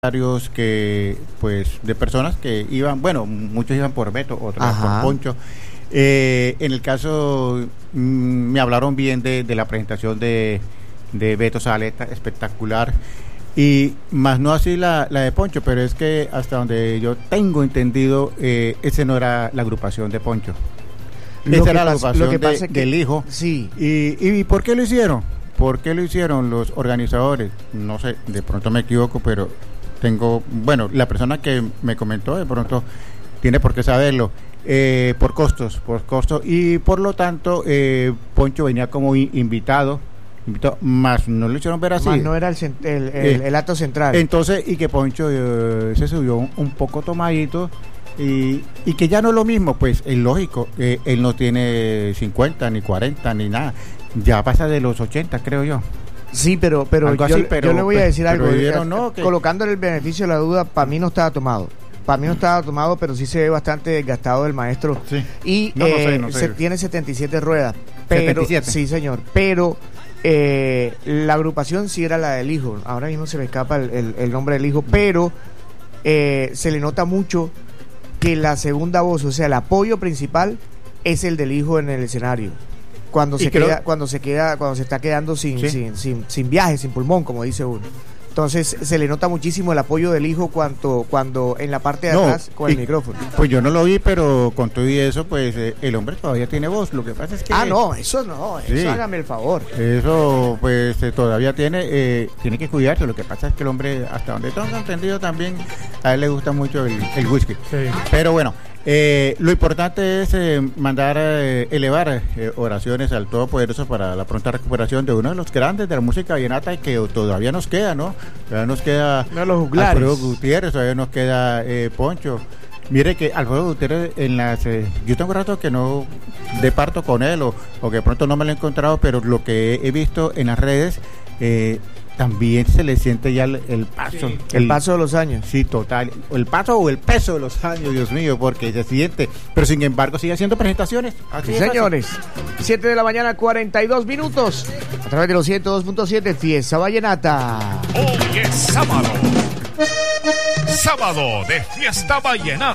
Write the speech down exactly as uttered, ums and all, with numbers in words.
que pues de personas que iban, bueno, muchos iban por Beto, otros Ajá. por Poncho. Eh, en el caso mm, me hablaron bien de, de la presentación de, de Beto Zabaleta, espectacular, y más no así la, la de Poncho, pero es que hasta donde yo tengo entendido, eh, ese no era la agrupación de Poncho. Lo Esa que era la pasa- agrupación lo que de- pasa es que- del hijo. Sí. ¿Y, y por qué lo hicieron? ¿Por qué lo hicieron los organizadores? No sé, de pronto me equivoco, pero tengo, bueno, la persona que me comentó de pronto tiene por qué saberlo, eh, por costos, por costos, y por lo tanto eh, Poncho venía como i- invitado, invitado, más no lo hicieron ver así. Más no era el, cent- el, el- Eh, el acto central. Entonces, y que Poncho eh, se subió un, un poco tomadito, y, y que ya no es lo mismo, pues es lógico, eh, él no tiene cincuenta, ni cuarenta, ni nada, ya pasa de los ochenta, creo yo. Sí, pero pero, Algo yo, así, pero- yo le voy a pero- decir pero algo. dijeron, eh, no, que- Colocándole el beneficio de la duda, para mí no estaba tomado. Para mí no estaba tomado, pero sí se ve bastante desgastado el maestro. Sí. Y No, no sé, eh, no sé. se tiene setenta y siete ruedas. Pero, setenta y siete. Sí, señor. Pero eh, la agrupación sí era la del hijo. Ahora mismo se me escapa el, el- el nombre del hijo, pero eh, se le nota mucho que la segunda voz, o sea, el apoyo principal es el del hijo en el escenario. Cuando Y se creo- queda, cuando se queda, cuando se está quedando sin, Sí. sin, sin, sin viaje, sin pulmón, como dice uno. Entonces se le nota muchísimo el apoyo del hijo cuando, cuando en la parte de No, atrás con el y- micrófono. Pues yo no lo vi, pero con todo y eso, pues eh, el hombre todavía tiene voz. Lo que pasa es que Ah, no, eso no, eso Sí. hágame el favor. eso, pues eh, todavía tiene, eh, tiene que cuidarse. Lo que pasa es que el hombre, hasta donde tengo entendido, también a él le gusta mucho el, el whisky. Pero bueno, eh, lo importante es eh, mandar, eh, elevar eh, oraciones al Todopoderoso para la pronta recuperación de uno de los grandes de la música vallenata y que todavía nos queda, ¿no? Todavía nos queda Uno de los juglares. Alfredo Gutiérrez, todavía nos queda eh, Poncho. Mire que Alfredo Gutiérrez en las eh, yo tengo rato que no departo con él o, o que de pronto no me lo he encontrado, pero lo que he visto en las redes, eh, también se le siente ya el, el paso. Sí, el paso de los años. Sí, total. O el paso o el peso de los años, Dios mío, porque se siente. Pero sin embargo sigue haciendo presentaciones. Así Sí, de fácil. señores, siete de la mañana, cuarenta y dos minutos. A través de los ciento dos punto siete, Fiesta Vallenata. Hoy es sábado. Sábado de fiesta vallenata.